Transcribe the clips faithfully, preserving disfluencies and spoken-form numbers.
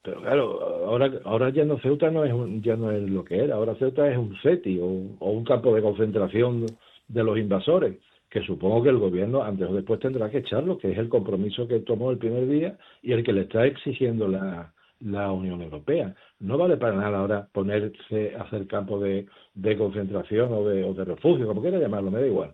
Pero claro, ahora ahora ya no Ceuta no es un, ya no es lo que era, ahora Ceuta es un CETI o, o un campo de concentración de los invasores, que supongo que el gobierno antes o después tendrá que echarlo, que es el compromiso que tomó el primer día y el que le está exigiendo la, la Unión Europea. No vale para nada ahora ponerse a hacer campo de, de concentración o de, o de refugio, como quiera llamarlo, me da igual.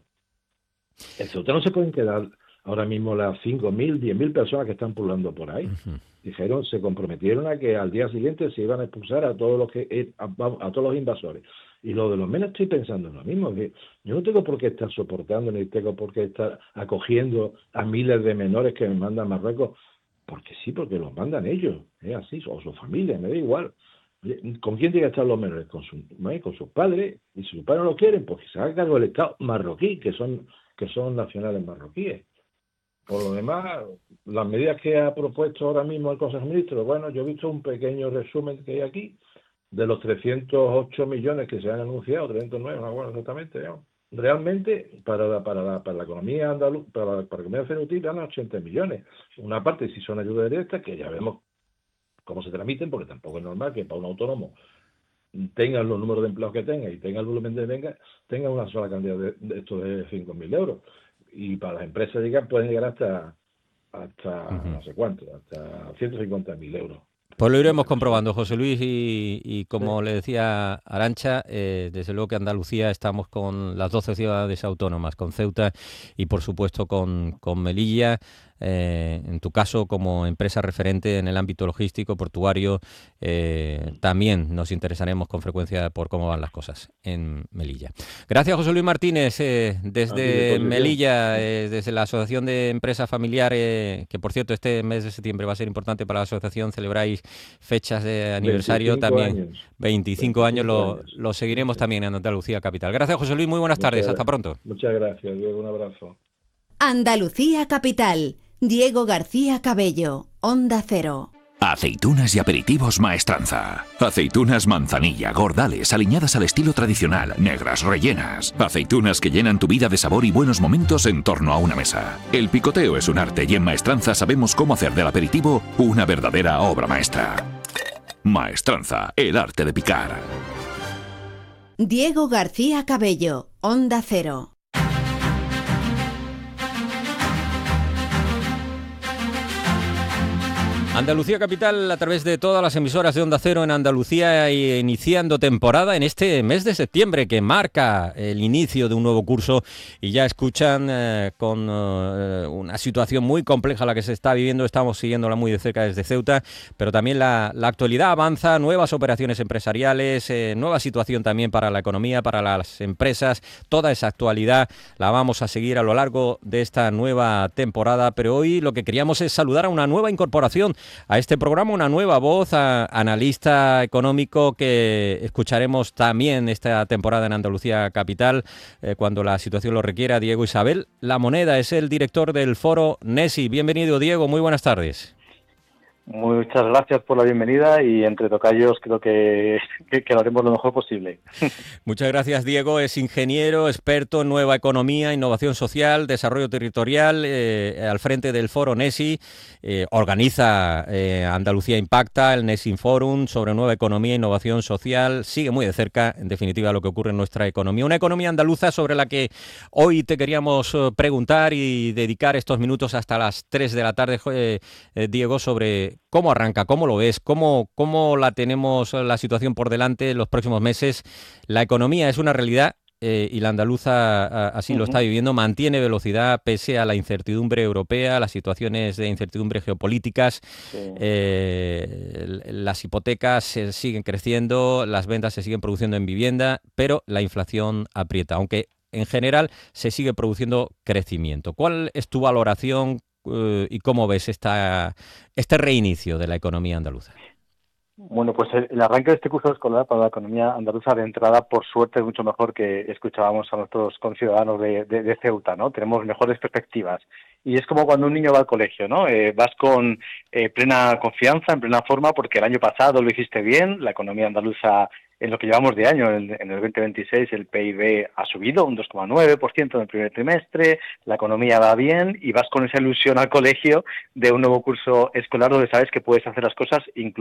En Ceuta no se pueden quedar ahora mismo las cinco mil, diez mil personas que están pululando por ahí. Uh-huh. Dijeron, se comprometieron a que al día siguiente se iban a expulsar a todos los que a, a todos los invasores. Y lo de los menos estoy pensando en lo mismo, que yo no tengo por qué estar soportando ni tengo por qué estar acogiendo a miles de menores que me mandan a Marruecos, porque sí, porque los mandan ellos, es así, o su familia, me da igual. ¿Con quién tienen que estar los menores? Con, su, con sus padres, y si sus padres no lo quieren, pues que se haga cargo del Estado marroquí, que son, que son nacionales marroquíes. Por lo demás, las medidas que ha propuesto ahora mismo el Consejo de Ministros, bueno, yo he visto un pequeño resumen que hay aquí, de los trescientos ocho millones que se han anunciado, trescientos nueve, no me acuerdo exactamente, digamos. Realmente, para la, para la, para la economía andaluz, para la, para la economía ceutí, dan ochenta millones. Una parte si son ayudas directas, que ya vemos cómo se tramiten, porque tampoco es normal que para un autónomo tengan los números de empleados que tenga y tenga el volumen de venga, tenga una sola cantidad de, de esto de cinco mil euros. Y para las empresas llegan, pueden llegar hasta, hasta uh-huh. no sé cuánto, hasta ciento cincuenta mil euros. Pues lo iremos comprobando, José Luis, y, y como sí. le decía Arantxa, eh, desde luego que Andalucía estamos con las doce ciudades autónomas, con Ceuta y por supuesto con, con Melilla, eh, en tu caso como empresa referente en el ámbito logístico, portuario, eh, también nos interesaremos con frecuencia por cómo van las cosas en Melilla. Gracias, José Luis Martínez, eh, desde Melilla, eh, desde la Asociación de Empresas Familiares, que por cierto este mes de septiembre va a ser importante para la asociación, celebráis fechas de aniversario también, años. veinticinco años, lo, lo seguiremos sí. también en Andalucía Capital. Gracias, José Luis, muy buenas muchas tardes, gracias. hasta pronto. Muchas gracias, Diego, un abrazo. Andalucía Capital, Diego García Cabello, Onda Cero. Aceitunas y aperitivos Maestranza. Aceitunas manzanilla, gordales, aliñadas al estilo tradicional, negras, rellenas. Aceitunas que llenan tu vida de sabor y buenos momentos en torno a una mesa. El picoteo es un arte y en Maestranza sabemos cómo hacer del aperitivo una verdadera obra maestra. Maestranza, el arte de picar. Diego García Cabello, Onda Cero. Andalucía Capital a través de todas las emisoras de Onda Cero en Andalucía y iniciando temporada en este mes de septiembre que marca el inicio de un nuevo curso y ya escuchan eh, con eh, una situación muy compleja la que se está viviendo, estamos siguiéndola muy de cerca desde Ceuta, pero también la, la actualidad avanza, nuevas operaciones empresariales, eh, nueva situación también para la economía, para las empresas, toda esa actualidad la vamos a seguir a lo largo de esta nueva temporada, pero hoy lo que queríamos es saludar a una nueva incorporación a este programa, una nueva voz, a, analista económico que escucharemos también esta temporada en Andalucía Capital eh, cuando la situación lo requiera. Diego Isabel La Moneda es el director del foro NESI. Bienvenido, Diego, muy buenas tardes. Muchas gracias por la bienvenida y entre tocayos creo que, que, que lo haremos lo mejor posible. Muchas gracias, Diego. Es ingeniero, experto en nueva economía, innovación social, desarrollo territorial, eh, al frente del foro NESI. Eh, organiza eh, Andalucía Impacta, el NESI Forum sobre nueva economía e innovación social. Sigue muy de cerca, en definitiva, lo que ocurre en nuestra economía. Una economía andaluza sobre la que hoy te queríamos preguntar y dedicar estos minutos hasta las tres de la tarde, eh, eh, Diego, sobre ¿cómo arranca? ¿Cómo lo ves? ¿Cómo, cómo la tenemos la situación por delante en los próximos meses? La economía es una realidad eh, y la andaluza a, así uh-huh. lo está viviendo. Mantiene velocidad pese a la incertidumbre europea, las situaciones de incertidumbre geopolíticas. Sí. Eh, las hipotecas se siguen creciendo, las ventas se siguen produciendo en vivienda, pero la inflación aprieta, aunque en general se sigue produciendo crecimiento. ¿Cuál es tu valoración y cómo ves esta, este reinicio de la economía andaluza? Bueno, pues el, el arranque de este curso escolar para la economía andaluza de entrada, por suerte, es mucho mejor que escuchábamos a nuestros conciudadanos de, de, de Ceuta, ¿no? Tenemos mejores perspectivas. Y es como cuando un niño va al colegio, ¿no? Eh, vas con eh, plena confianza, en plena forma, porque el año pasado lo hiciste bien, la economía andaluza, en lo que llevamos de año, en, en el veinte veintiséis, el P I B ha subido un dos coma nueve por ciento en el primer trimestre, la economía va bien y vas con esa ilusión al colegio de un nuevo curso escolar donde sabes que puedes hacer las cosas incluso